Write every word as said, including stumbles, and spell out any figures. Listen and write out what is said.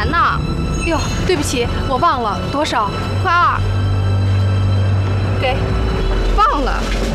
呢。 哟，对不起，我忘了多少？ 块二。给，忘了。